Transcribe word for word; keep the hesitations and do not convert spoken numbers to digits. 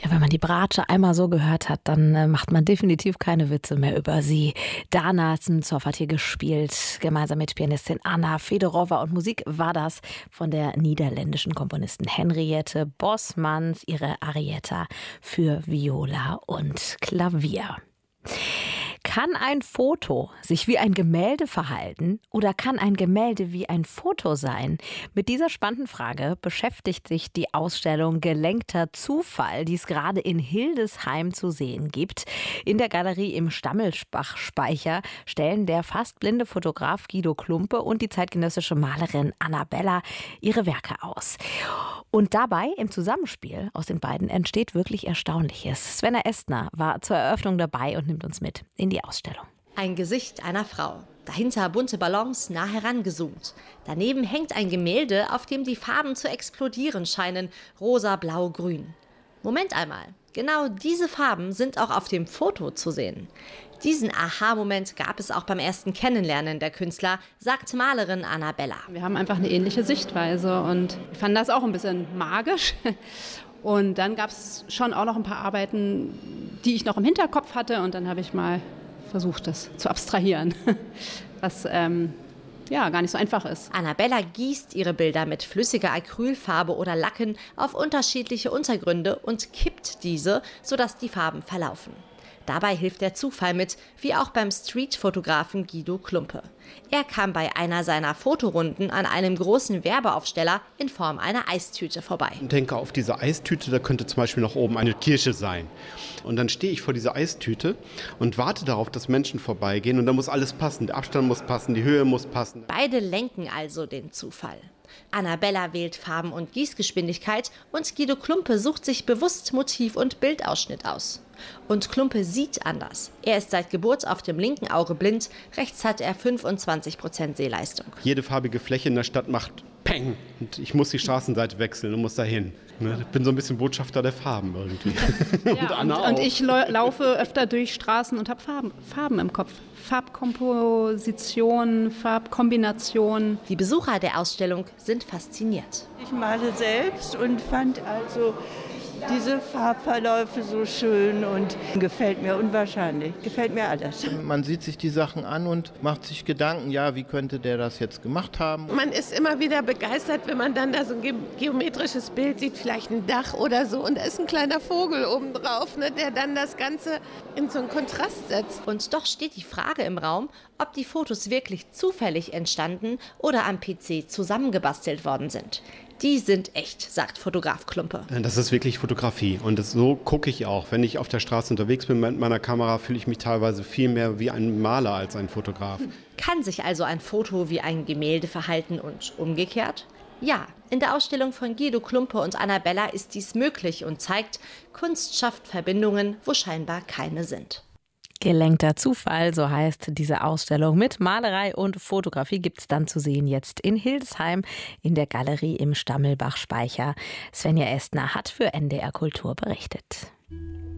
Ja, wenn man die Bratsche einmal so gehört hat, dann äh, macht man definitiv keine Witze mehr über sie. Dana Smzow hat hier gespielt, gemeinsam mit Pianistin Anna Fedorova. Und Musik war das von der niederländischen Komponistin Henriette Bosmans, ihre Arietta für Viola und Klavier. Kann ein Foto sich wie ein Gemälde verhalten oder kann ein Gemälde wie ein Foto sein? Mit dieser spannenden Frage beschäftigt sich die Ausstellung Gelenkter Zufall, die es gerade in Hildesheim zu sehen gibt. In der Galerie im Stammelbach-Speicher stellen der fast blinde Fotograf Guido Klumpe und die zeitgenössische Malerin Annabella ihre Werke aus. Und dabei, im Zusammenspiel aus den beiden, entsteht wirklich Erstaunliches. Svenna Estner war zur Eröffnung dabei und nimmt uns mit in die Ausstellung. Ein Gesicht einer Frau. Dahinter bunte Ballons nah herangezoomt. Daneben hängt ein Gemälde, auf dem die Farben zu explodieren scheinen. Rosa, blau, grün. Moment einmal. Genau diese Farben sind auch auf dem Foto zu sehen. Diesen Aha-Moment gab es auch beim ersten Kennenlernen der Künstler, sagt Malerin Annabella. Wir haben einfach eine ähnliche Sichtweise und ich fand das auch ein bisschen magisch. Und dann gab es schon auch noch ein paar Arbeiten, die ich noch im Hinterkopf hatte. Und dann habe ich mal versucht, das zu abstrahieren, was ähm, ja gar nicht so einfach ist. Annabella gießt ihre Bilder mit flüssiger Acrylfarbe oder Lacken auf unterschiedliche Untergründe und kippt diese, sodass die Farben verlaufen. Dabei hilft der Zufall mit, wie auch beim Streetfotografen Guido Klumpe. Er kam bei einer seiner Fotorunden an einem großen Werbeaufsteller in Form einer Eistüte vorbei. Ich denke, auf diese Eistüte, da könnte zum Beispiel noch oben eine Kirche sein. Und dann stehe ich vor dieser Eistüte und warte darauf, dass Menschen vorbeigehen. Und da muss alles passen. Der Abstand muss passen, die Höhe muss passen. Beide lenken also den Zufall. Annabella wählt Farben und Gießgeschwindigkeit und Guido Klumpe sucht sich bewusst Motiv und Bildausschnitt aus. Und Klumpe sieht anders. Er ist seit Geburt auf dem linken Auge blind, rechts hat er fünfundzwanzig Prozent Sehleistung. Jede farbige Fläche in der Stadt macht Peng und ich muss die Straßenseite wechseln und muss dahin. Ich bin so ein bisschen Botschafter der Farben irgendwie. Ja, und, Anna und, und ich laufe öfter durch Straßen und habe Farben, Farben im Kopf. Farbkomposition, Farbkombination. Die Besucher der Ausstellung sind fasziniert. Ich male selbst und fand also diese Farbverläufe so schön und gefällt mir unwahrscheinlich. Gefällt mir alles. Man sieht sich die Sachen an und macht sich Gedanken, ja, wie könnte der das jetzt gemacht haben? Man ist immer wieder begeistert, wenn man dann da so ein ge- geometrisches Bild sieht, vielleicht ein Dach oder so. Und da ist ein kleiner Vogel obendrauf, ne, der dann das Ganze in so einen Kontrast setzt. Und doch steht die Frage im Raum, ob die Fotos wirklich zufällig entstanden oder am P C zusammengebastelt worden sind. Die sind echt, sagt Fotograf Klumpe. Das ist wirklich Fotografie und das, so gucke ich auch. Wenn ich auf der Straße unterwegs bin mit meiner Kamera, fühle ich mich teilweise viel mehr wie ein Maler als ein Fotograf. Kann sich also ein Foto wie ein Gemälde verhalten und umgekehrt? Ja, in der Ausstellung von Guido Klumpe und Annabella ist dies möglich und zeigt, Kunst schafft Verbindungen, wo scheinbar keine sind. Gelenkter Zufall, so heißt diese Ausstellung mit Malerei und Fotografie, gibt es dann zu sehen jetzt in Hildesheim in der Galerie im Stammelbach-Speicher. Svenja Estner hat für N D R Kultur berichtet.